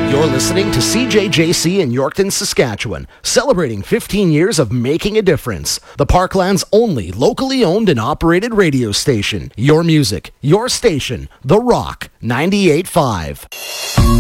You're listening to CJJC in Yorkton, Saskatchewan, celebrating 15 years of making a difference. The Parkland's only locally owned and operated radio station. Your music, your station, The Rock 98.5.